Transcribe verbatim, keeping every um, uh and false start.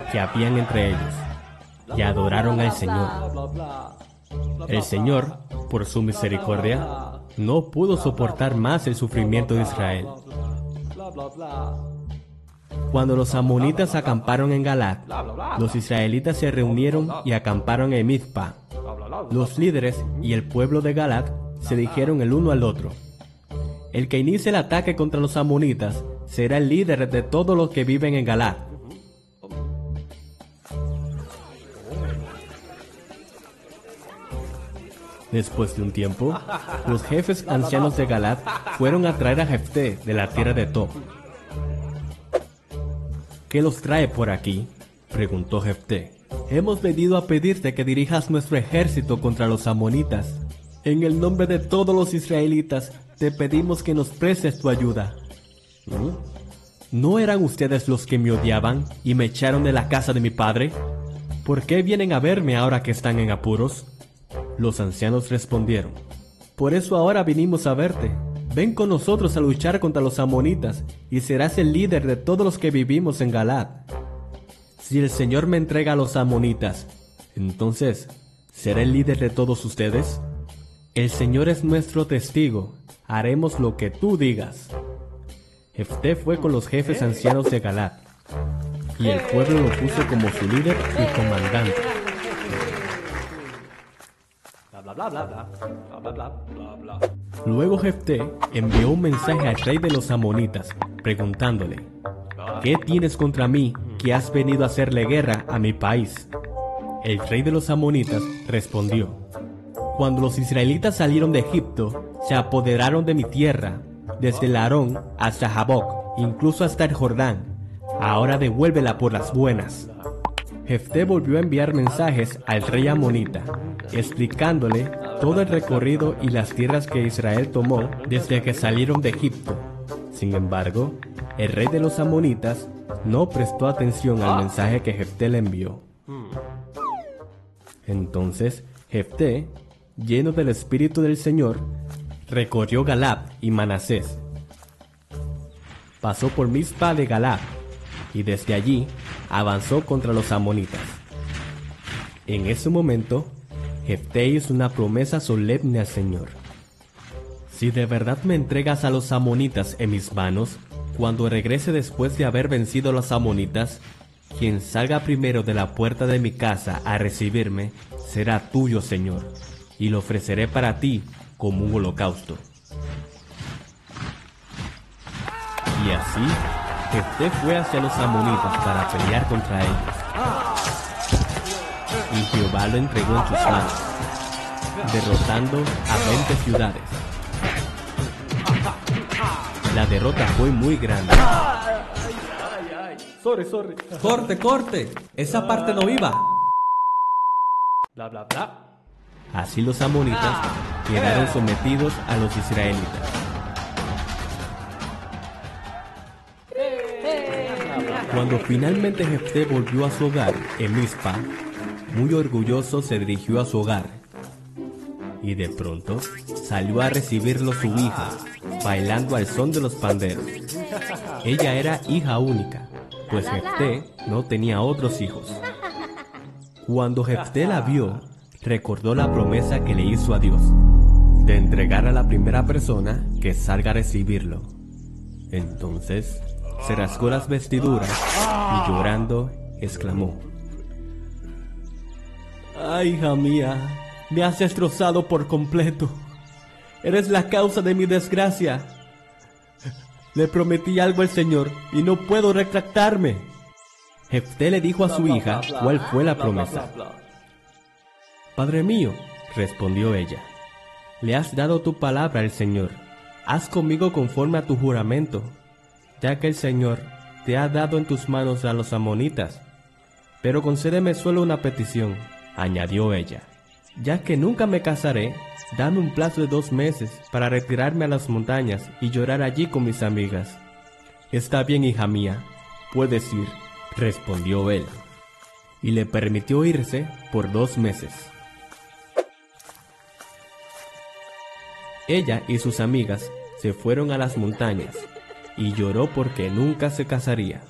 que habían entre ellos, y adoraron al Señor. El Señor, por su misericordia, no pudo soportar más el sufrimiento de Israel. Cuando los amonitas acamparon en Galaad, los israelitas se reunieron y acamparon en Mizpa. Los líderes y el pueblo de Galaad se dijeron el uno al otro: el que inicie el ataque contra los amonitas será el líder de todos los que viven en Galaad. Después de un tiempo, los jefes ancianos de Galaad fueron a traer a Jefté de la tierra de Tob. ¿Qué los trae por aquí?, preguntó Jefté. Hemos venido a pedirte que dirijas nuestro ejército contra los amonitas. En el nombre de todos los israelitas, te pedimos que nos prestes tu ayuda. ¿Mm? ¿No eran ustedes los que me odiaban y me echaron de la casa de mi padre? ¿Por qué vienen a verme ahora que están en apuros? Los ancianos respondieron: por eso ahora vinimos a verte. Ven con nosotros a luchar contra los amonitas, y serás el líder de todos los que vivimos en Galaad. Si el Señor me entrega a los amonitas, entonces, ¿seré el líder de todos ustedes? El Señor es nuestro testigo, haremos lo que tú digas. Jefté fue con los jefes ancianos de Galaad, y el pueblo lo puso como su líder y comandante. Luego Jefté envió un mensaje al rey de los amonitas, preguntándole: ¿qué tienes contra mí que has venido a hacerle guerra a mi país? El rey de los amonitas respondió: cuando los israelitas salieron de Egipto, se apoderaron de mi tierra, desde el Arón hasta Jaboc, incluso hasta el Jordán. Ahora devuélvela por las buenas. Jefté volvió a enviar mensajes al rey amonita, explicándole todo el recorrido y las tierras que Israel tomó desde que salieron de Egipto. Sin embargo, el rey de los amonitas no prestó atención al mensaje que Jefté le envió. Entonces, Jefté, lleno del Espíritu del Señor, recorrió Galaad y Manasés. Pasó por Mizpa de Galaad, y desde allí avanzó contra los amonitas. En ese momento, Jefté hizo una promesa solemne al Señor: si de verdad me entregas a los amonitas en mis manos, cuando regrese después de haber vencido a los amonitas, quien salga primero de la puerta de mi casa a recibirme será tuyo, Señor, y lo ofreceré para ti como un holocausto. Y así, Jefté fue hacia los amonitas para pelear contra ellos. Y Jehová lo entregó en sus manos, derrotando a veinte ciudades. La derrota fue muy grande. Sorry, sorry. ¡Corte, corte! Esa parte no iba. Bla, bla, bla. Así los amonitas quedaron sometidos a los israelitas. Cuando finalmente Jefté volvió a su hogar en Mizpa, muy orgulloso se dirigió a su hogar. Y de pronto salió a recibirlo su hija, bailando al son de los panderos. Ella era hija única, pues Jefté no tenía otros hijos. Cuando Jefté la vio, recordó la promesa que le hizo a Dios, de entregar a la primera persona que salga a recibirlo. Entonces se rasgó las vestiduras y llorando exclamó: ¡ay, hija mía! Me has destrozado por completo. Eres la causa de mi desgracia. Le prometí algo al Señor y no puedo retractarme. Jefté le dijo a su hija cuál fue la promesa. Padre mío, respondió ella, le has dado tu palabra al Señor. Haz conmigo conforme a tu juramento, ya que el Señor te ha dado en tus manos a los amonitas. Pero concédeme solo una petición, añadió ella. Ya que nunca me casaré, dame un plazo de dos meses para retirarme a las montañas y llorar allí con mis amigas. Está bien, hija mía, puedes ir, respondió él, y le permitió irse por dos meses. Ella y sus amigas se fueron a las montañas, y lloró porque nunca se casaría.